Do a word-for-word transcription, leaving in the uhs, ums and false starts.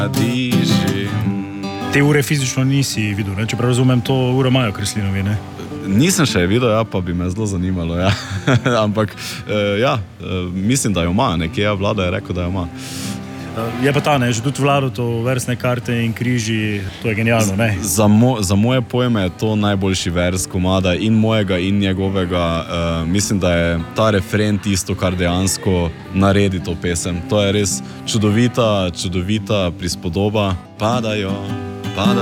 Diži. Te ure fizično nisi videl, ne? Čeprav razumem, to uro imajo Kreslinovi, ne? Nisem še videl, ja, pa bi me zelo zanimalo, ja. Ampak, eh, ja, eh, mislim, da jo ima, nekje ja, Vlada je rekel, da jo ima. Je pa ta, ne, že tudi Vlado to versne karte in križi, to je genialno, ne? Za, mo, za moje pojme je to najboljši vers komada in mojega in njegovega. Uh, mislim, da je ta refren tisto, kar dejansko naredi to pesem. To je res čudovita, čudovita prispodoba. Padajo, padajo.